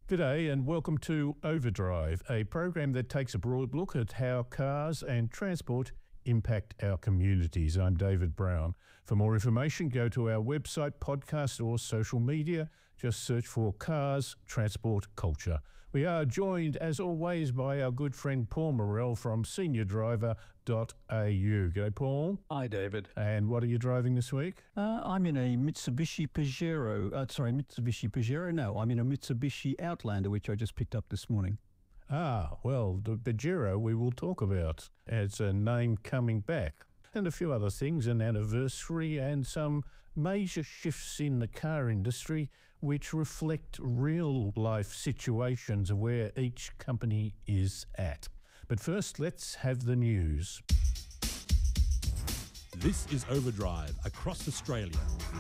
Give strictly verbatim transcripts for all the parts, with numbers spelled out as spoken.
G'day and welcome to Overdrive, a program that takes a broad look at how cars and transport impact our communities. I'm David Brown. For more information, go to our website, podcast or social media. Just search for Cars, Transport, Culture. We are joined, as always, by our good friend Paul Morell from senior driver dot a u. G'day, Paul. Hi, David. And what are you driving this week? Uh, I'm in a Mitsubishi Pajero. Uh, sorry, Mitsubishi Pajero? No, I'm in a Mitsubishi Outlander, which I just picked up this morning. Ah, well, the Pajero we will talk about as a name coming back. And a few other things, an anniversary and some major shifts in the car industry which reflect real-life situations of where each company is at. But first, let's have the news. This is Overdrive across Australia.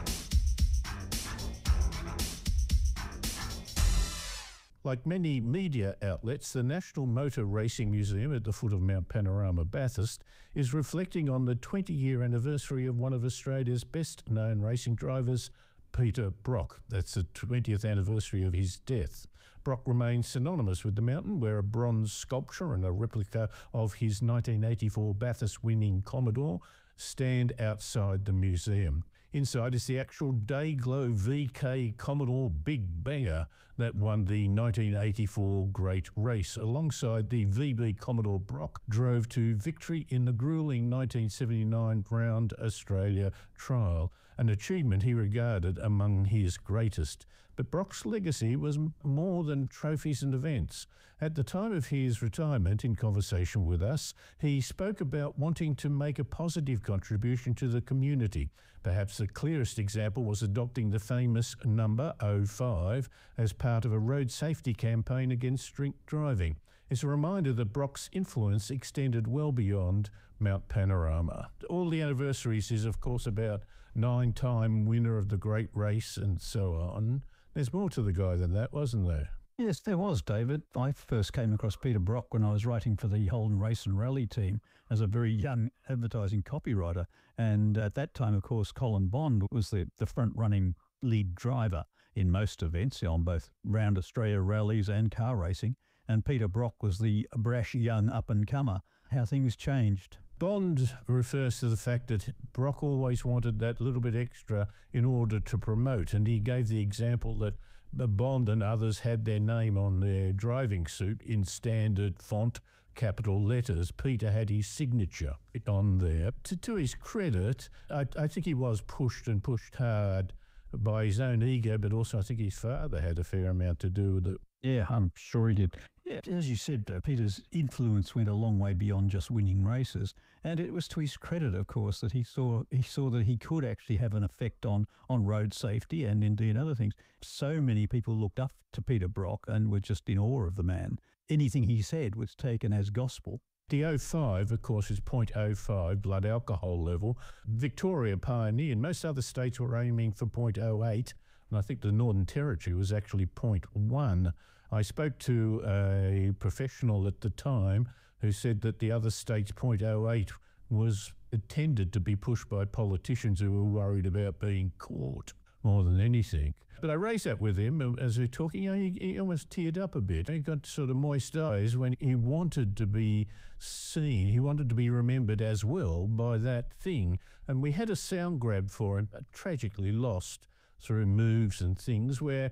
Like many media outlets, the National Motor Racing Museum at the foot of Mount Panorama, Bathurst, is reflecting on the twenty-year anniversary of one of Australia's best-known racing drivers, Peter Brock. That's the twentieth anniversary of his death. Brock remains synonymous with the mountain, where a bronze sculpture and a replica of his nineteen eighty-four Bathurst-winning Commodore stand outside the museum. Inside is the actual Dayglow V K Commodore Big Banger that won the nineteen eighty-four Great Race, alongside the V B Commodore Brock drove to victory in the gruelling nineteen seventy-nine Round Australia Trial, an achievement he regarded among his greatest. But Brock's legacy was more than trophies and events. At the time of his retirement, in conversation with us, he spoke about wanting to make a positive contribution to the community. Perhaps the clearest example was adopting the famous number oh five as part of a road safety campaign against drink driving. It's a reminder that Brock's influence extended well beyond Mount Panorama. All the anniversaries is, of course, about nine-time winner of the Great Race and so on. There's more to the guy than that, wasn't there? Yes, there was, David. I first came across Peter Brock when I was writing for the Holden Race and Rally team as a very young advertising copywriter. And at that time, of course, Colin Bond was the, the front-running lead driver in most events on both Round Australia rallies and car racing. And Peter Brock was the brash young up-and-comer. How things changed. Bond refers to the fact that Brock always wanted that little bit extra in order to promote, and he gave the example that Bond and others had their name on their driving suit in standard font, capital letters. Peter had his signature on there. To, to his credit, I, I think he was pushed and pushed hard by his own ego, but also I think his father had a fair amount to do with it. Yeah, I'm sure he did. Yeah, as you said, uh, Peter's influence went a long way beyond just winning races, and it was to his credit, of course, that he saw he saw that he could actually have an effect on on road safety and indeed other things. So many people looked up to Peter Brock and were just in awe of the man. Anything he said was taken as gospel. The oh five, of course, is point oh five blood alcohol level. Victoria pioneered. Most other states were aiming for point oh eight. And I think the Northern Territory was actually point one. I spoke to a professional at the time who said that the other state's point oh eight was intended to be pushed by politicians who were worried about being caught more than anything. But I raised that with him as we were talking. You know, he, he almost teared up a bit. He got sort of moist eyes when he wanted to be seen. He wanted to be remembered as well by that thing. And we had a sound grab for him, tragically lost through moves and things, where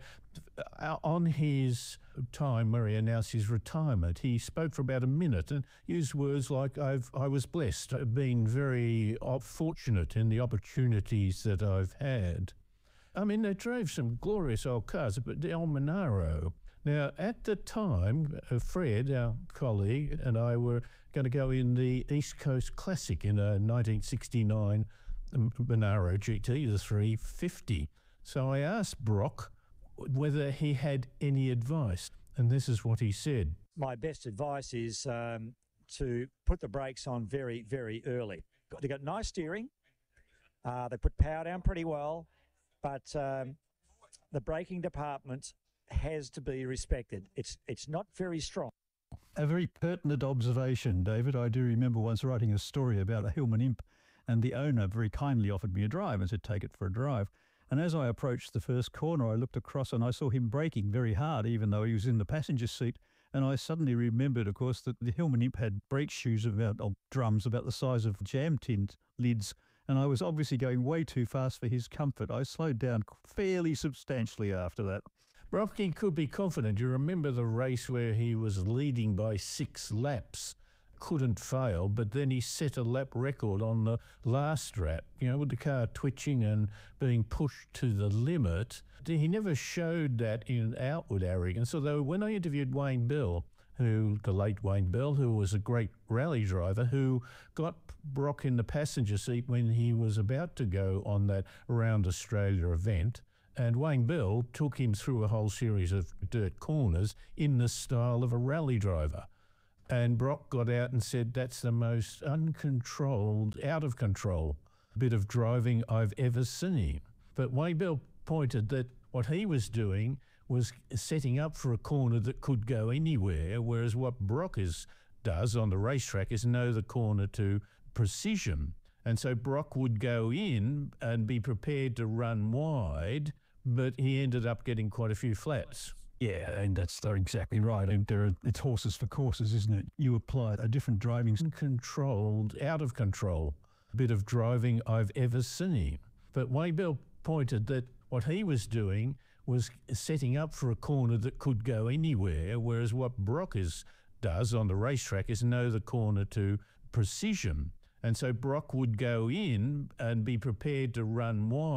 on his time where he announced his retirement, he spoke for about a minute and used words like, I've, I was blessed, I've been very fortunate in the opportunities that I've had. I mean, they drove some glorious old cars, but the old Monaro. Now, at the time, Fred, our colleague, and I were going to go in the East Coast Classic in a nineteen sixty-nine Monaro G T, the three fifty. So I asked Brock whether he had any advice, and this is what he said. My best advice is um, to put the brakes on very, very early. They got nice steering. Uh, they put power down pretty well, but um, the braking department has to be respected. It's it's not very strong. A very pertinent observation, David. I do remember once writing a story about a Hillman Imp, and the owner very kindly offered me a drive and said, take it for a drive. And as I approached the first corner, I looked across and I saw him braking very hard, even though he was in the passenger seat. And I suddenly remembered, of course, that the Hillman Imp had brake shoes about, or drums about the size of jam tin lids. And I was obviously going way too fast for his comfort. I slowed down fairly substantially after that. Brocky could be confident. You remember the race where he was leading by six laps. Couldn't fail, but then he set a lap record on the last lap, you know, with the car twitching and being pushed to the limit. He never showed that in outward arrogance, although when I interviewed Wayne Bell, who, the late Wayne Bell, who was a great rally driver, who got Brock in the passenger seat when he was about to go on that Around Australia event, and Wayne Bell took him through a whole series of dirt corners in the style of a rally driver. And Brock got out and said, that's the most uncontrolled, out of control bit of driving I've ever seen. But Wayne Bell pointed that what he was doing was setting up for a corner that could go anywhere, whereas what Brock is, does on the racetrack is know the corner to precision. And so Brock would go in and be prepared to run wide, but he ended up getting quite a few flats. Yeah, and that's they're exactly right. And there are, it's horses for courses, isn't it? You apply a different driving... Uncontrolled, out of control bit of driving I've ever seen. But Wayne Bell pointed that what he was doing was setting up for a corner that could go anywhere, whereas what Brock is, does on the racetrack is know the corner to precision. And so Brock would go in and be prepared to run wide.